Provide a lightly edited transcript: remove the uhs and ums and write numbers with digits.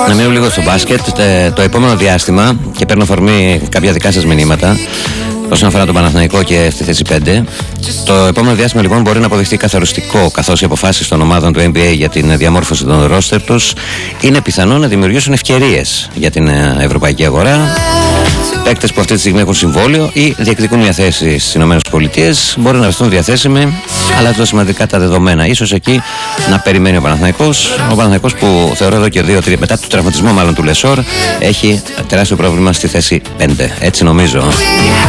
Να μείνω λίγο στο μπάσκετ. Το επόμενο διάστημα, και παίρνω αφορμή κάποια δικά σας μηνύματα όσον αφορά τον Παναθηναϊκό και στη θέση 5. Το επόμενο διάστημα λοιπόν μπορεί να αποδειχθεί καθοριστικό, καθώς οι αποφάσεις των ομάδων του NBA για την διαμόρφωση των ρόστερ τους είναι πιθανό να δημιουργήσουν ευκαιρίες για την ευρωπαϊκή αγορά. Παίκτες που αυτή τη στιγμή έχουν συμβόλαιο ή διεκδικούν μια θέση στις ΗΠΑ μπορεί να βρεθούν διαθέσιμοι, αλλά το σημαντικά τα δεδομένα. Ίσως εκεί να περιμένει ο Παναθηναϊκός. Ο Παναθηναϊκός που θεωρώ εδώ και 2-3, μετά το τραυματισμό μάλλον του Λεσόρ, έχει τεράστιο πρόβλημα στη θέση 5. Έτσι νομίζω.